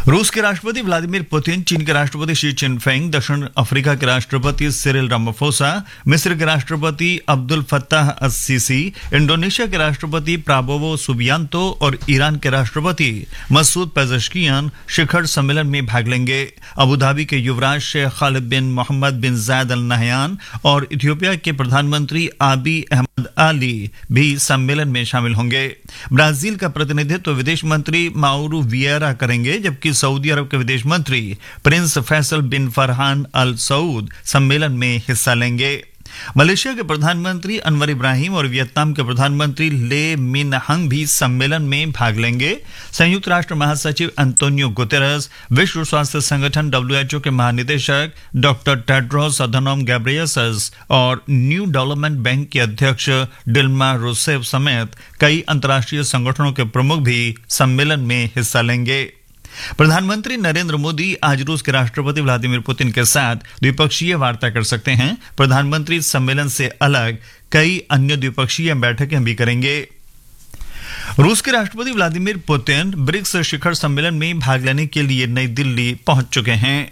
रूस के राष्ट्रपति व्लादिमीर पुतिन, चीन के राष्ट्रपति शी चिनफिंग, दक्षिण अफ्रीका के राष्ट्रपति सिरिल रामाफोसा, मिस्र के राष्ट्रपति अब्दुल फत्ताह अस-सीसी, इंडोनेशिया के राष्ट्रपति प्राबोवो सुबियांतो और ईरान के राष्ट्रपति मसूद पेजेश्कियान शिखर सम्मेलन में भाग लेंगे। अबू धाबी के युवराज शेख खालिद बिन मोहम्मद बिन जायद अल नहयान और इथियोपिया के प्रधानमंत्री आबी अहमद अली भी सम्मेलन में शामिल होंगे। ब्राजील का प्रतिनिधित्व विदेश मंत्री माउरू वियेरा करेंगे, जबकि सऊदी अरब के विदेश मंत्री प्रिंस फैसल बिन फरहान अल सऊद सम्मेलन में हिस्सा लेंगे। मलेशिया के प्रधानमंत्री अनवर इब्राहिम और वियतनाम के प्रधानमंत्री ले मिन हंग भी सम्मेलन में भाग लेंगे। संयुक्त राष्ट्र महासचिव एंटोनियो गुतेरेस, विश्व स्वास्थ्य संगठन WHO के महानिदेशक डॉक्टर टेड्रोस अधनोम गैब्रियेसस और न्यू डेवलपमेंट बैंक के अध्यक्ष डिल्मा रूसेफ समेत कई अंतर्राष्ट्रीय संगठनों के प्रमुख भी सम्मेलन में हिस्सा लेंगे। प्रधानमंत्री नरेंद्र मोदी आज रूस के राष्ट्रपति व्लादिमीर पुतिन के साथ द्विपक्षीय वार्ता कर सकते हैं। प्रधानमंत्री सम्मेलन से अलग कई अन्य द्विपक्षीय बैठकें भी करेंगे। रूस के राष्ट्रपति व्लादिमीर पुतिन ब्रिक्स शिखर सम्मेलन में भाग लेने के लिए नई दिल्ली पहुंच चुके हैं।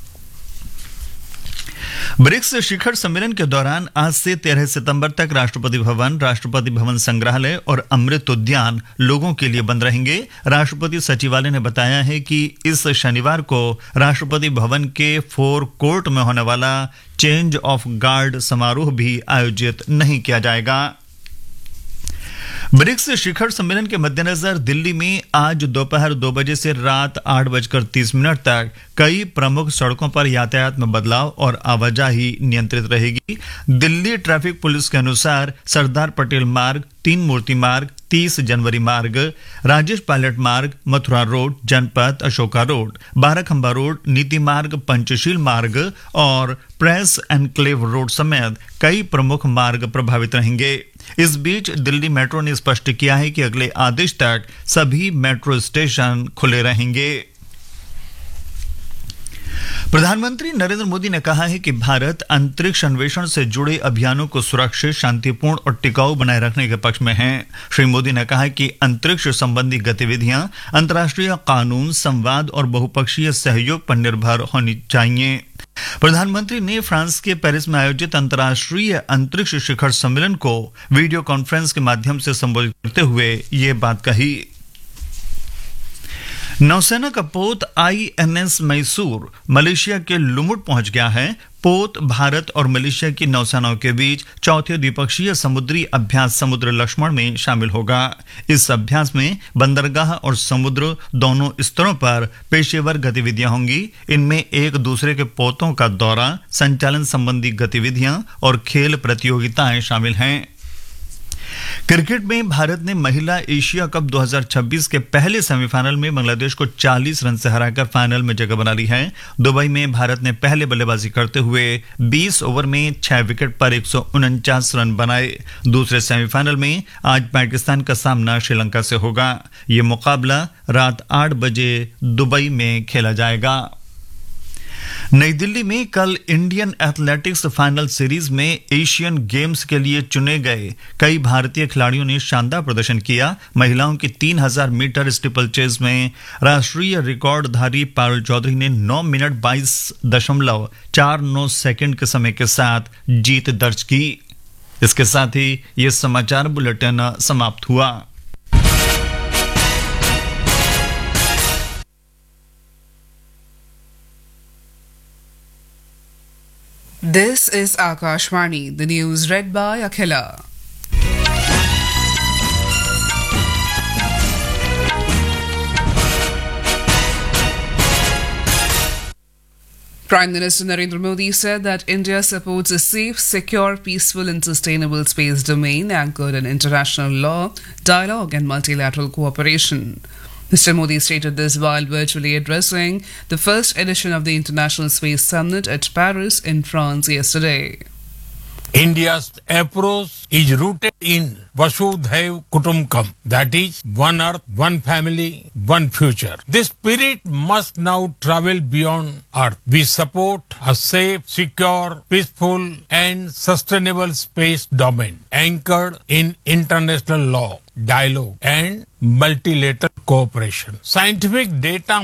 ब्रिक्स शिखर सम्मेलन के दौरान आज से 13 सितंबर तक राष्ट्रपति भवन संग्रहालय और अमृत उद्यान लोगों के लिए बंद रहेंगे। राष्ट्रपति सचिवालय ने बताया है कि इस शनिवार को राष्ट्रपति भवन के फोर कोर्ट में होने वाला चेंज ऑफ गार्ड समारोह भी आयोजित नहीं किया जाएगा। ब्रिक्स शिखर सम्मेलन के मद्देनजर दिल्ली में आज दोपहर 2 बजे से रात 8:30 तक कई प्रमुख सड़कों पर यातायात में बदलाव और आवाजाही नियंत्रित रहेगी। दिल्ली ट्रैफिक पुलिस के अनुसार सरदार पटेल मार्ग, 3 मूर्ति मार्ग, 30 जनवरी मार्ग, राजेश पायलट मार्ग, मथुरा रोड, जनपथ, अशोका रोड, बाराखंबा रोड, नीति मार्ग, पंचशील मार्ग और प्रेस एनक्लेव रोड समेत कई प्रमुख मार्ग प्रभावित रहेंगे। इस बीच दिल्ली मेट्रो ने स्पष्ट किया है कि अगले आदेश तक सभी मेट्रो स्टेशन खुले रहेंगे। प्रधानमंत्री नरेंद्र मोदी ने कहा है कि भारत अंतरिक्ष अन्वेषण से जुड़े अभियानों को सुरक्षित, शांतिपूर्ण और टिकाऊ बनाए रखने के पक्ष में हैं। श्री मोदी ने कहा कि अंतरिक्ष संबंधी गतिविधियां अंतर्राष्ट्रीय कानून, संवाद और बहुपक्षीय सहयोग पर निर्भर होनी चाहिए। प्रधानमंत्री ने फ्रांस के पेरिस में आयोजित अंतर्राष्ट्रीय अंतरिक्ष शिखर सम्मेलन को वीडियो कॉन्फ्रेंस के माध्यम से संबोधित करते हुए ये बात कही। नौसेना का पोत INS मैसूर मलेशिया के लुमुड पहुंच गया है। पोत भारत और मलेशिया की नौसेनाओं के बीच चौथे द्विपक्षीय समुद्री अभ्यास समुद्र लक्ष्मण में शामिल होगा। इस अभ्यास में बंदरगाह और समुद्र दोनों स्तरों पर पेशेवर गतिविधियां होंगी। इनमें एक दूसरे के पोतों का दौरा, संचालन संबंधी गतिविधियां और खेल प्रतियोगिताएं शामिल हैं। क्रिकेट में भारत ने महिला एशिया कप 2026 के पहले सेमीफाइनल में बांग्लादेश को 40 रन से हराकर फाइनल में जगह बना ली है। दुबई में भारत ने पहले बल्लेबाजी करते हुए 20 ओवर में 6 विकेट पर 149 रन बनाए। दूसरे सेमीफाइनल में आज पाकिस्तान का सामना श्रीलंका से होगा। यह मुकाबला रात 8 बजे दुबई में खेला जाएगा। नई दिल्ली में कल इंडियन एथलेटिक्स फाइनल सीरीज में एशियन गेम्स के लिए चुने गए कई भारतीय खिलाड़ियों ने शानदार प्रदर्शन किया। महिलाओं की 3000 मीटर स्टीपल चेज में राष्ट्रीय रिकॉर्डधारी पारुल चौधरी ने 9 मिनट 22.49 सेकंड के समय के साथ जीत दर्ज की। इसके साथ ही यह समाचार बुलेटिन समाप्त हुआ। This is Akashvani, the news read by Akhila. Prime Minister Narendra Modi said that India supports a safe, secure, peaceful and sustainable space domain anchored in international law, dialogue and multilateral cooperation. Mr. Modi stated this while virtually addressing the first edition of the International Space Summit at Paris in France yesterday. India's approach is rooted in Vasudhaiv Kutumbakam, that is, one earth, one family, one future. This spirit must now travel beyond earth. We support a safe, secure, peaceful and sustainable space domain anchored in international law, dialogue and multilateral cooperation. Scientific data